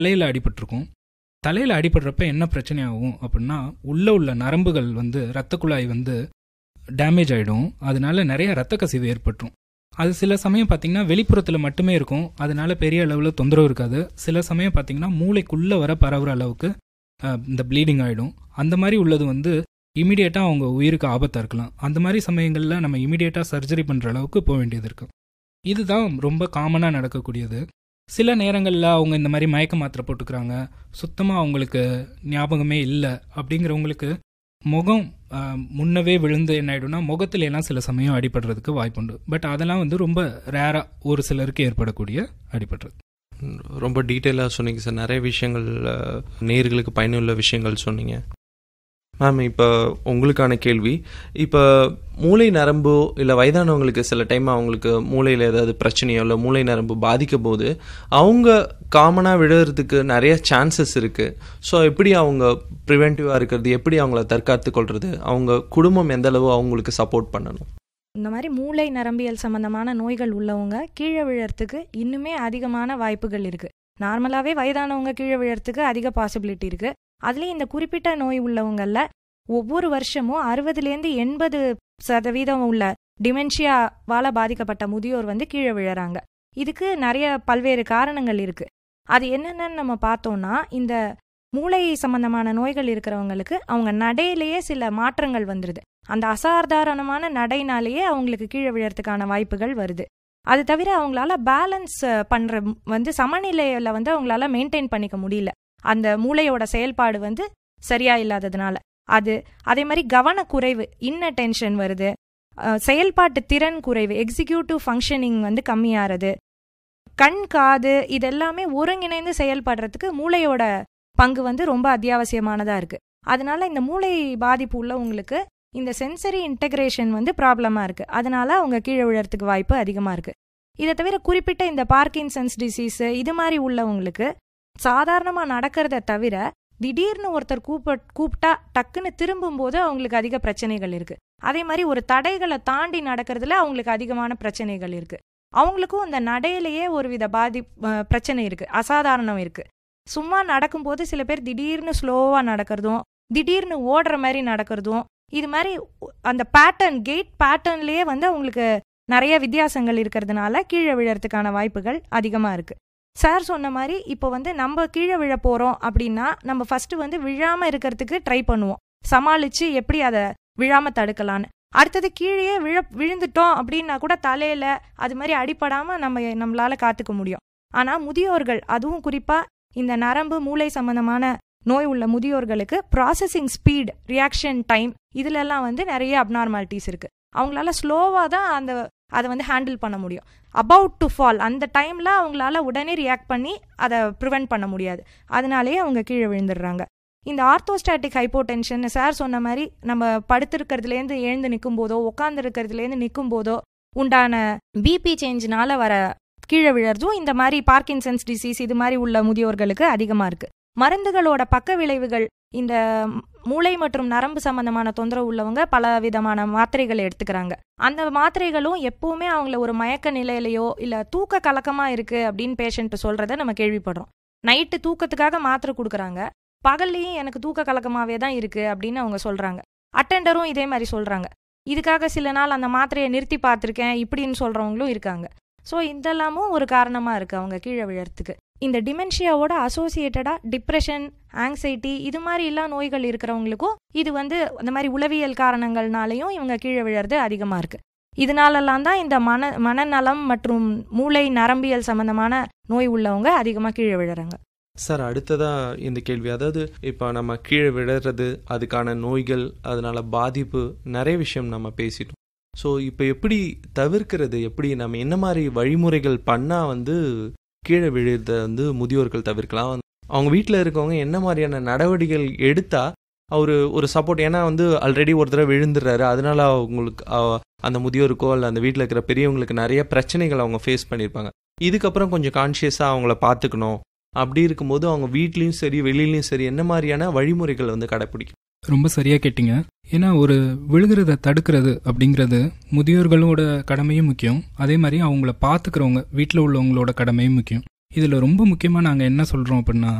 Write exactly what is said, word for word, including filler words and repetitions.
தலையில் அடிபட்டிருக்கும். தலையில் அடிபடுறப்ப என்ன பிரச்சனை ஆகும் அப்படின்னா, உள்ளே உள்ள நரம்புகள் வந்து இரத்த குழாய் வந்து டேமேஜ் ஆகிடும். அதனால நிறைய இரத்த கசிவு ஏற்பட்டுரும். அது சில சமயம் பார்த்திங்கன்னா வெளிப்புறத்தில் மட்டுமே இருக்கும், அதனால பெரிய அளவில் தொந்தரவு இருக்காது. சில சமயம் பார்த்திங்கன்னா மூளைக்குள்ளே வர பரவுற அளவுக்கு இந்த ப்ளீடிங் ஆகிடும். அந்த மாதிரி உள்ளது வந்து இமீடியட்டாக அவங்க உயிருக்கு ஆபத்தாக இருக்கலாம். அந்த மாதிரி சமயங்களில் நம்ம இமீடியட்டாக சர்ஜரி பண்ணுற அளவுக்கு போக வேண்டியது இருக்குது. இதுதான் ரொம்ப காமனாக நடக்கக்கூடியது. சில நேரங்களில் அவங்க இந்த மாதிரி மயக்க மாத்திரை போட்டுக்கிறாங்க, சுத்தமாக அவங்களுக்கு ஞாபகமே இல்லை அப்படிங்கிறவங்களுக்கு முகம் முன்னவே விழுந்து என்ன ஆகிடும்னா முகத்துல எல்லாம் சில சமயம் அடிபடுறதுக்கு வாய்ப்புண்டு. பட் அதெல்லாம் வந்து ரொம்ப ரேராக ஒரு சிலருக்கு ஏற்படக்கூடிய அடிபடுறது. ரொம்ப டீட்டெயிலாக சொன்னீங்க சார். நிறைய விஷயங்கள் நேயர்களுக்கு பயனுள்ள விஷயங்கள் சொன்னீங்க. மேம், இப்போ உங்களுக்கான கேள்வி. இப்போ மூளை நரம்பு இல்லை வயதானவங்களுக்கு சில டைம் அவங்களுக்கு மூளையில் ஏதாவது பிரச்சனையோ இல்லை மூளை நரம்பு பாதிக்கும் போது அவங்க காமனாக விழுறதுக்கு நிறைய சான்சஸ் இருக்குது. ஸோ எப்படி அவங்க ப்ரிவென்டிவாக இருக்கிறது, எப்படி அவங்கள தற்காத்து கொள்வது, அவங்க குடும்பம் எந்த அளவு அவங்களுக்கு சப்போர்ட் பண்ணணும்? இந்த மாதிரி மூளை நரம்பியல் சம்பந்தமான நோய்கள் உள்ளவங்க கீழே விழறதுக்கு இன்னுமே அதிகமான வாய்ப்புகள் இருக்குது. நார்மலாகவே வயதானவங்க கீழே விழறதுக்கு அதிக பாசிபிலிட்டி இருக்குது. அதுலேயும் இந்த குறிப்பிட்ட நோய் உள்ளவங்களில் ஒவ்வொரு வருஷமும் அறுபதுலேருந்து எண்பது சதவீதம் உள்ள டிமென்ஷியாவால் பாதிக்கப்பட்ட முதியோர் வந்து கீழே விழறாங்க. இதுக்கு நிறைய பல்வேறு காரணங்கள் இருக்குது. அது என்னென்னு நம்ம பார்த்தோம்னா, இந்த மூளை சம்பந்தமான நோய்கள் இருக்கிறவங்களுக்கு அவங்க நடையிலேயே சில மாற்றங்கள் வந்துடுது. அந்த அசாதாரணமான நடைனாலேயே அவங்களுக்கு கீழே விழறதுக்கான வாய்ப்புகள் வருது. அது தவிர அவங்களால பேலன்ஸ் பண்ணுற வந்து சமநிலையில் வந்து அவங்களால மெயின்டைன் பண்ணிக்க முடியல. அந்த மூளையோட செயல்பாடு வந்து சரியா இல்லாததுனால அது. அதே மாதிரி கவனக்குறைவு, இன்னட்டென்ஷன் வருது, செயல்பாட்டு திறன் குறைவு, எக்ஸிக்யூட்டிவ் ஃபங்க்ஷனிங் வந்து கம்மியாகிறது, கண் காது இதெல்லாமே ஒருங்கிணைந்து செயல்படுறதுக்கு மூளையோட பங்கு வந்து ரொம்ப அத்தியாவசியமானதா இருக்கு. அதனால இந்த மூளை பாதிப்பு உள்ளவங்களுக்கு இந்த சென்சரி இன்டெகிரேஷன் வந்து ப்ராப்ளமா இருக்கு. அதனால அவங்க கீழே விழறதுக்கு வாய்ப்பு அதிகமா இருக்கு. இதை தவிர குறிப்பிட்ட இந்த பார்க்கின்சன்ஸ் டிசீஸ் இது மாதிரி உள்ளவங்களுக்கு சாதாரணமா நடக்கிறத தவிர திடீர்னு ஒருத்தர் கூப்ப கூப்பிட்டா டக்குன்னு திரும்பும்போது அவங்களுக்கு அதிக பிரச்சனைகள் இருக்கு. அதே மாதிரி ஒரு தடைகளை தாண்டி நடக்கிறதுல அவங்களுக்கு அதிகமான பிரச்சனைகள் இருக்கு. அவங்களுக்கும் அந்த நடையிலேயே ஒரு வித பாதி பிரச்சனை இருக்கு, அசாதாரணம் இருக்கு. சும்மா நடக்கும்போது சில பேர் திடீர்னு ஸ்லோவா நடக்கிறதும் திடீர்னு ஓடுற மாதிரி நடக்கிறதும், இது மாதிரி அந்த பேட்டர்ன் கெயிட் பேட்டர்ன்லயே வந்து அவங்களுக்கு நிறைய வித்தியாசங்கள் இருக்கிறதுனால கீழே விழறதுக்கான வாய்ப்புகள் அதிகமா இருக்கு. சார் சொன்ன மாதிரி இப்போ வந்து நம்ம கீழே விழ போறோம் அப்படின்னா நம்ம ஃபர்ஸ்ட் வந்து விழாம இருக்கிறதுக்கு ட்ரை பண்ணுவோம், சமாளிச்சு எப்படி அதை விழாம தடுக்கலான்னு. அடுத்தது கீழே விழ விழுந்துட்டோம் அப்படின்னா கூட தலையில அது மாதிரி அடிப்படாம நம்ம நம்மளால காத்துக்க முடியும். ஆனா முதியோர்கள், அதுவும் குறிப்பா இந்த நரம்பு மூளை சம்பந்தமான நோய் உள்ள முதியோர்களுக்கு ப்ராசஸிங் ஸ்பீட், ரியாக்ஷன் டைம் இதுலெல்லாம் வந்து நிறைய அப்நார்மாலிட்டிஸ் இருக்கு. அவங்களால ஸ்லோவா தான் அந்த அதை வந்து ஹேண்டில் பண்ண முடியும். அபவுட் டு ஃபால் அந்த டைம்ல அவங்களால உடனே ரியாக்ட் பண்ணி அதை ப்ரிவென்ட் பண்ண முடியாது. அதனாலேயே அவங்க கீழே விழுந்துடுறாங்க. இந்த ஆர்த்தோஸ்டாட்டிக் ஹைப்போடென்ஷன் சார் சொன்ன மாதிரி நம்ம படுத்திருக்கிறதுலேருந்து எழுந்து நிற்கும் போதோ உட்கார்ந்து இருக்கிறதுலேருந்து நிற்கும் போதோ உண்டான பிபி சேஞ்சினால வர கீழே விழறதும் இந்த மாதிரி பார்க்கின்சன்ஸ் டிசீஸ் இது மாதிரி உள்ள முதியோர்களுக்கு அதிகமா இருக்கு. மருந்துகளோட பக்க விளைவுகள், இந்த மூளை மற்றும் நரம்பு சம்பந்தமான தொந்தரவு உள்ளவங்க பல விதமான மாத்திரைகளை எடுத்துக்கிறாங்க. அந்த மாத்திரைகளும் எப்பவுமே அவங்கள ஒரு மயக்க நிலையிலையோ இல்ல தூக்க கலக்கமா இருக்கு அப்படின்னு பேஷண்ட் சொல்றத நம்ம கேள்விப்படுறோம். நைட்டு தூக்கத்துக்காக மாத்திரை கொடுக்குறாங்க, பகல்லையும் எனக்கு தூக்க கலக்கமாவே தான் இருக்கு அப்படின்னு அவங்க சொல்றாங்க. அட்டெண்டரும் இதே மாதிரி சொல்றாங்க. இதுக்காக சில நாள் அந்த மாத்திரையை நிறுத்தி பார்த்துருக்கேன் இப்படின்னு சொல்றவங்களும் இருக்காங்க. ஸோ இதெல்லாமும் ஒரு காரணமா இருக்கு அவங்க கீழே விழறதுக்கு. இந்த டிமென்ஷியாவோட அசோசியேட்டடா டிப்ரெஷன், ஆங்ஸைட்டி இது மாதிரி எல்லா நோய்கள் இருக்கிறவங்களுக்கும் இது வந்து அந்த மாதிரி உளவியல் காரணங்கள்னாலையும் இவங்க கீழே விழறது அதிகமா இருக்கு. இதனாலெல்லாம் தான் இந்த மன மனநலம் மற்றும் மூளை நரம்பியல் சம்பந்தமான நோய் உள்ளவங்க அதிகமாக கீழே விழுறாங்க. சார், அடுத்ததா இந்த கேள்வி, அதாவது இப்போ நம்ம கீழே விழுறது, அதுக்கான நோய்கள், அதனால பாதிப்பு, நிறைய விஷயம் நம்ம பேசிட்டோம். ஸோ இப்போ எப்படி தவிர்க்கிறது, எப்படி நம்ம என்ன மாதிரி வழிமுறைகள் பண்ணால் வந்து கீழே விழுறத வந்து முதியோர்கள் தவிர்க்கலாம்? அவங்க வீட்டில் இருக்கவங்க என்ன மாதிரியான நடவடிக்கைகள் எடுத்தா அவர் ஒரு சப்போர்ட், ஏன்னா வந்து ஆல்ரெடி ஒரு தடவை விழுந்துடுறாரு, அதனால அவங்களுக்கு அந்த முதியோருக்கோ இல்லை அந்த வீட்டில் இருக்கிற பெரியவங்களுக்கு நிறைய பிரச்சனைகள் அவங்க ஃபேஸ் பண்ணியிருப்பாங்க. இதுக்கப்புறம் கொஞ்சம் கான்ஷியஸாக அவங்கள பார்த்துக்கணும். அப்படி இருக்கும்போது அவங்க வீட்லேயும் சரி வெளியிலையும் சரி என்ன மாதிரியான வழிமுறைகள் வந்து கடைப்பிடிக்கும்? ரொம்ப சரியாக கேட்டிங்க. ஏன்னா ஒரு விழுகிறத தடுக்கிறது அப்படிங்கிறது முதியோர்களோட கடமையும் முக்கியம், அதே மாதிரி அவங்கள பார்த்துக்கிறவங்க வீட்டில் உள்ளவங்களோட கடமையும் முக்கியம். இதில் ரொம்ப முக்கியமாக நாங்கள் என்ன சொல்கிறோம் அப்படின்னா